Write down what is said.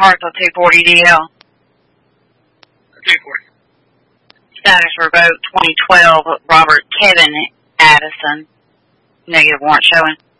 Hartsville 240 DL. 240. Status revoked 2012, Robert Kevin Addison. Negative warrant showing.